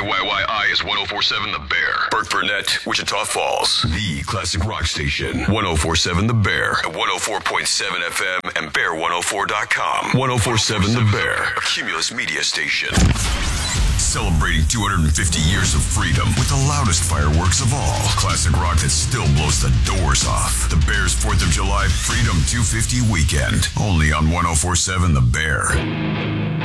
KYYI is 1047 The Bear. Burt Burnett, Wichita Falls. The classic rock station. 1047 The Bear. At 104.7 FM and bear104.com. 1047 The Bear. A Cumulus media station. Celebrating 250 years of freedom with the loudest fireworks of all. Classic rock that still blows the doors off. The Bears 4th of July Freedom 250 weekend. Only on 1047 The Bear.